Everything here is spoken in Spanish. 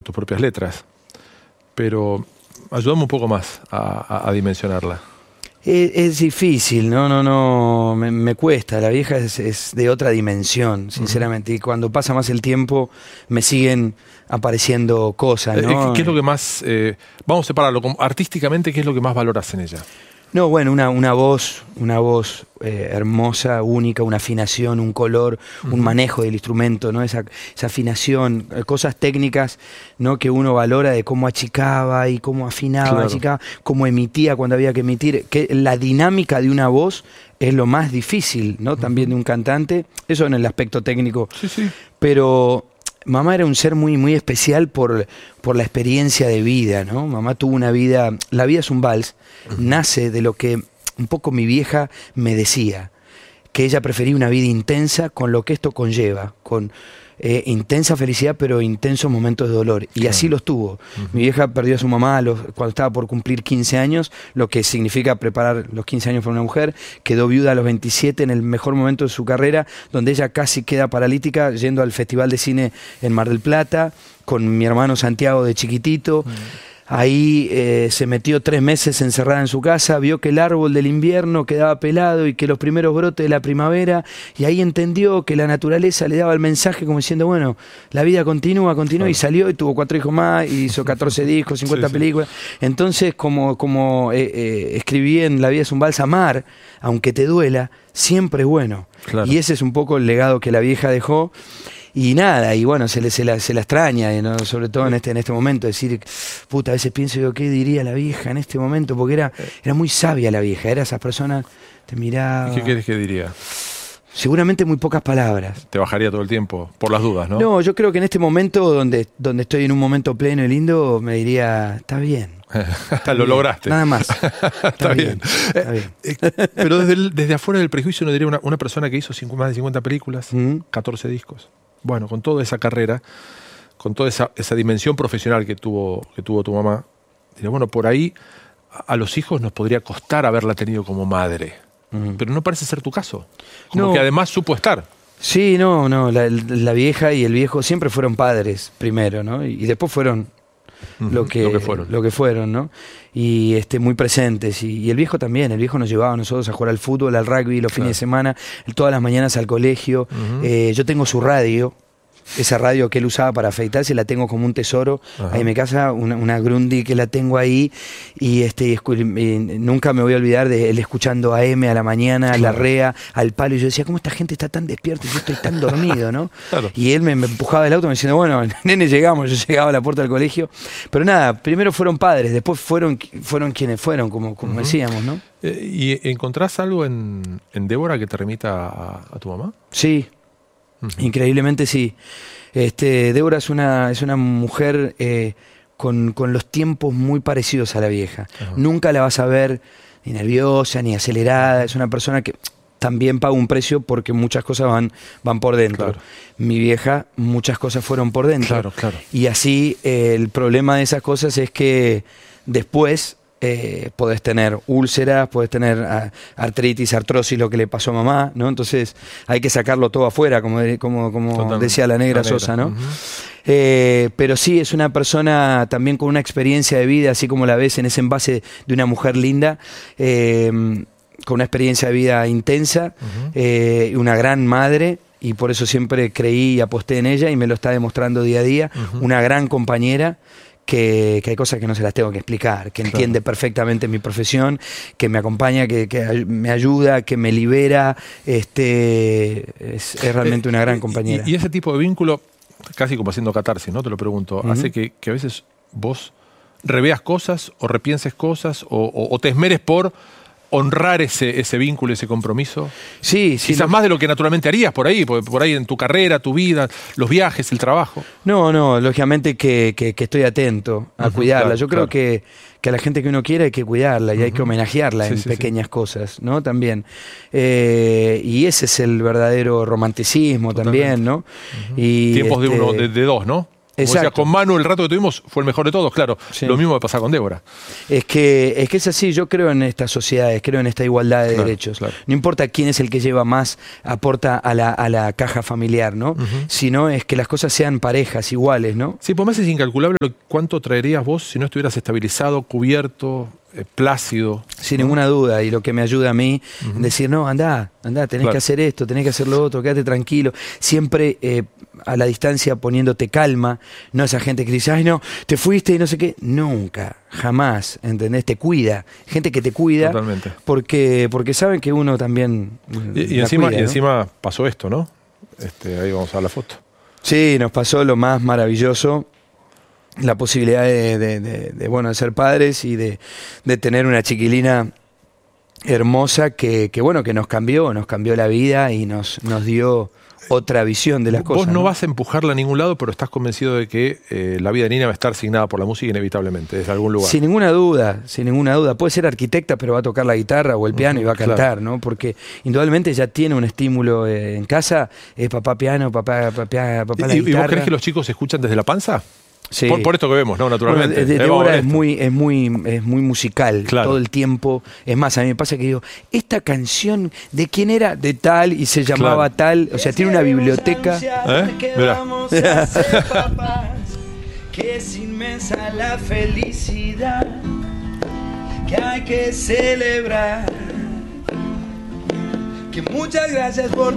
tus propias letras. Pero ayúdame un poco más a dimensionarla. Es difícil, no, me cuesta. La vieja es de otra dimensión, sinceramente. Y cuando pasa más el tiempo, me siguen apareciendo cosas, ¿no? ¿Qué es lo que más, vamos a separarlo, artísticamente, qué es lo que más valoras en ella? No, bueno, una voz hermosa, única, una afinación, un color, un manejo del instrumento, ¿no? Esa afinación, cosas técnicas, ¿no? Que uno valora de cómo achicaba y cómo afinaba, claro. achicaba, cómo emitía cuando había que emitir, que la dinámica de una voz es lo más difícil, ¿no? También de un cantante, eso en el aspecto técnico. Sí, sí. Pero mamá era un ser muy, muy especial por la experiencia de vida, ¿no? Mamá tuvo una vida, la vida es un vals, nace de lo que un poco mi vieja me decía, que ella prefería una vida intensa con lo que esto conlleva, con intensa felicidad pero intensos momentos de dolor, y así los tuvo. Mi vieja perdió a su mamá cuando estaba por cumplir 15 años, lo que significa preparar los 15 años para una mujer. Quedó viuda a los 27 en el mejor momento de su carrera, donde ella casi queda paralítica yendo al Festival de Cine en Mar del Plata con mi hermano Santiago de chiquitito. Ahí se metió 3 meses encerrada en su casa, vio que el árbol del invierno quedaba pelado y que los primeros brotes de la primavera, y ahí entendió que la naturaleza le daba el mensaje como diciendo, bueno, la vida continúa, y salió y tuvo 4 hijos más, y hizo 14 discos, 50 películas. Entonces, como escribí en La vida es un vals, amar, aunque te duela, siempre es bueno. Claro. Y ese es un poco el legado que la vieja dejó. Y nada, y bueno, se la extraña, ¿no? Sobre todo en este momento, decir, puta, a veces pienso yo, ¿qué diría la vieja en este momento? Porque era muy sabia la vieja, era esas personas, te miraba... ¿Qué quieres que diría? Seguramente muy pocas palabras. Te bajaría todo el tiempo, por las dudas, ¿no? No, yo creo que en este momento, donde estoy en un momento pleno y lindo, me diría, está bien. Lo lograste. Nada más. Está bien. Está bien. Pero desde afuera del prejuicio uno diría una persona que hizo más de 50 películas, 14 discos. Bueno, con toda esa carrera, con toda esa dimensión profesional que tuvo tu mamá, diría, bueno, por ahí a los hijos nos podría costar haberla tenido como madre. Pero no parece ser tu caso. Como que además supo estar. Sí, no, la vieja y el viejo siempre fueron padres primero, ¿no? Y después fueron lo que fueron, ¿no? Y muy presentes. Y el viejo también, el viejo nos llevaba a nosotros a jugar al fútbol, al rugby los fines de semana, todas las mañanas al colegio. Yo tengo su radio, esa radio que él usaba para afeitarse, la tengo como un tesoro. Ahí en mi casa, una Grundy que la tengo ahí, y nunca me voy a olvidar de él escuchando AM a la mañana, la REA, al palo, y yo decía, ¿cómo esta gente está tan despierta y yo estoy tan dormido, ¿no? Claro. Y él me empujaba del auto me diciendo, bueno, nene, llegamos. Yo llegaba a la puerta del colegio, pero nada, primero fueron padres, después fueron quienes fueron, como decíamos, ¿no? ¿Y encontrás algo en Débora que te remita a tu mamá? Sí. Increíblemente sí. Débora es una mujer con los tiempos muy parecidos a la vieja. Nunca la vas a ver ni nerviosa ni acelerada. Es una persona que también paga un precio porque muchas cosas van por dentro. Claro. Mi vieja, muchas cosas fueron por dentro. Claro, claro. Y así el problema de esas cosas es que después podés tener úlceras, podés tener artritis, artrosis, lo que le pasó a mamá, ¿no? Entonces hay que sacarlo todo afuera, como decía la negra Sosa, ¿no? Pero sí, es una persona también con una experiencia de vida, así como la ves en ese envase de una mujer linda, con una experiencia de vida intensa, una gran madre, y por eso siempre creí y aposté en ella, y me lo está demostrando día a día, una gran compañera, que hay cosas que no se las tengo que explicar, que entiende perfectamente mi profesión, que me acompaña, que me ayuda, que me libera, es realmente una gran compañera. Y ese tipo de vínculo, casi como haciendo catarsis, ¿no? Te lo pregunto, hace que a veces vos reveas cosas o repienses cosas o te esmeres por honrar ese vínculo, ese compromiso. Sí, quizás más de lo que naturalmente harías por ahí en tu carrera, tu vida, los viajes, el trabajo. No, lógicamente que estoy atento a cuidarla. Yo creo que a la gente que uno quiere hay que cuidarla y hay que homenajearla en pequeñas cosas, ¿no? También. Y ese es el verdadero romanticismo. Totalmente. También, ¿no? Y tiempos de dos, ¿no? Decía, con Manu el rato que tuvimos fue el mejor de todos, claro. Sí. Lo mismo me pasa con Débora. Es que es así, yo creo en estas sociedades, creo en esta igualdad de derechos. Claro. No importa quién es el que lleva más, aporta a la caja familiar, ¿no? Sino es que las cosas sean parejas, iguales, ¿no? Sí, por más es incalculable cuánto traerías vos si no estuvieras estabilizado, cubierto, plácido. Sin ninguna duda, y lo que me ayuda a mí, decir, no, andá, tenés que hacer esto, tenés que hacer lo otro, quédate tranquilo. Siempre a la distancia poniéndote calma, no esa gente que dice, ay no, te fuiste y no sé qué. Nunca, jamás, ¿entendés? Te cuida, gente que te cuida. Totalmente. Porque saben que uno también y encima, cuida, ¿no? Y encima pasó esto, ¿no? Ahí vamos a la foto. Sí, nos pasó lo más maravilloso. La posibilidad de ser padres y de tener una chiquilina hermosa que nos cambió la vida y nos dio otra visión de las cosas. Vos no vas a empujarla a ningún lado, pero estás convencido de que la vida de Nina va a estar signada por la música inevitablemente, desde algún lugar. Sin ninguna duda, sin ninguna duda. Puede ser arquitecta, pero va a tocar la guitarra o el piano y va a cantar, ¿no? Porque indudablemente ya tiene un estímulo en casa, es papá piano, papá la guitarra. ¿Y vos crees que los chicos escuchan desde la panza? Sí. Por esto que vemos, ¿no? Naturalmente. Bueno, Débora es muy musical, claro, todo el tiempo. Es más, a mí me pasa que digo, esta canción, ¿de quién era? De tal, y se llamaba tal. O sea, tiene una biblioteca. Mirá. Que es inmensa la felicidad que hay que celebrar. Que muchas gracias por